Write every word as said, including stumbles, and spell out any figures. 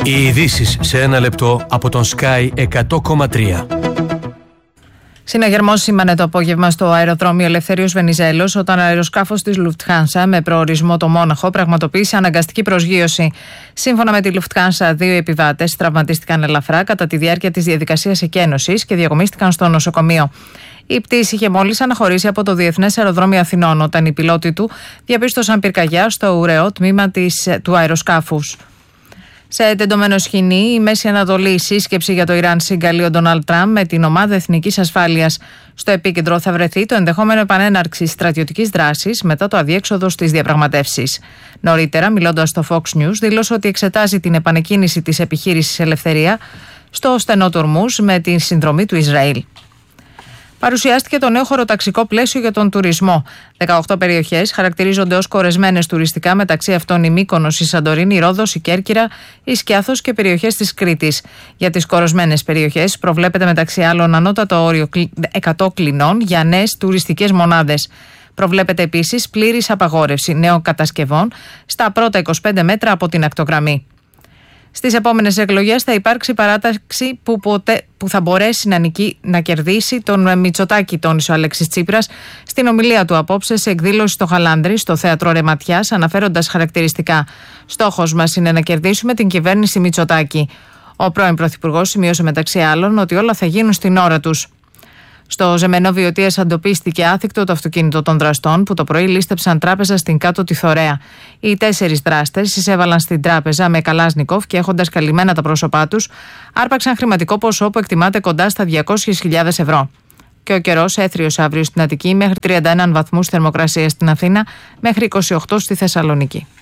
Οι ειδήσεις σε ένα λεπτό από τον Sky εκατό κόμμα τρία. Συναγερμός σήμανε το απόγευμα στο αεροδρόμιο Ελευθέριος Βενιζέλος όταν αεροσκάφος της Lufthansa με προορισμό το Μόναχο πραγματοποίησε αναγκαστική προσγείωση. Σύμφωνα με τη Lufthansa, δύο επιβάτες τραυματίστηκαν ελαφρά κατά τη διάρκεια της διαδικασίας εκένωσης και διαγομίστηκαν στο νοσοκομείο. Η πτήση είχε μόλις αναχωρήσει από το Διεθνές Αεροδρόμιο Αθηνών όταν οι πιλότοι του διαπίστωσαν πυρκαγιά στο ουραίο τμήμα της, του αεροσκάφους. Σε τεντωμένο σκηνή, η Μέση Ανατολή, σύσκεψη για το Ιράν συγκαλεί ο Ντόναλντ Τραμπ με την ομάδα εθνικής ασφάλειας. Στο επίκεντρο θα βρεθεί το ενδεχόμενο επανέναρξη στρατιωτικής δράσης μετά το αδιέξοδο στις διαπραγματεύσεις. Νωρίτερα, μιλώντας στο Fox News, δήλωσε ότι εξετάζει την επανεκκίνηση της επιχείρησης Ελευθερία στο στενό του Ορμούζ με τη συνδρομή του Ισραήλ. Παρουσιάστηκε το νέο χωροταξικό πλαίσιο για τον τουρισμό. δεκαοκτώ περιοχές χαρακτηρίζονται ως κορεσμένες τουριστικά, μεταξύ αυτών η Μύκονος, η Σαντορίνη, η Ρόδος, η Κέρκυρα, η Σκιάθος και περιοχές της Κρήτης. Για τις κορεσμένες περιοχές προβλέπεται μεταξύ άλλων ανώτατο όριο εκατό κλινών για νέες τουριστικές μονάδες. Προβλέπεται επίσης πλήρης απαγόρευση νέων κατασκευών στα πρώτα είκοσι πέντε μέτρα από την ακτογραμμή. Στις επόμενες εκλογές θα υπάρξει παράταξη που, ποτέ, που θα μπορέσει να, νικεί, να κερδίσει τον Μητσοτάκη, τόνισε ο Αλέξης Τσίπρας στην ομιλία του απόψε σε εκδήλωση στο Χαλάνδρι, στο θέατρο Ρεματιάς, αναφέροντας χαρακτηριστικά: «Στόχος μας είναι να κερδίσουμε την κυβέρνηση Μητσοτάκη». Ο πρώην Πρωθυπουργός σημείωσε μεταξύ άλλων ότι όλα θα γίνουν στην ώρα τους. Στο Ζεμενόβιο Τίας αντοπίστηκε άθικτο το αυτοκίνητο των δραστών που το πρωί λίστεψαν τράπεζα στην Κάτω τη Θωρέα. Οι τέσσερις δράστες εισέβαλαν στην τράπεζα με Καλάσνικοφ και έχοντας καλυμμένα τα πρόσωπά τους, άρπαξαν χρηματικό ποσό που εκτιμάται κοντά στα διακόσιες χιλιάδες ευρώ. Και ο καιρός έθριος αύριο στην Αττική μέχρι τριάντα ένα βαθμούς θερμοκρασία στην Αθήνα μέχρι είκοσι οκτώ στη Θεσσαλονίκη.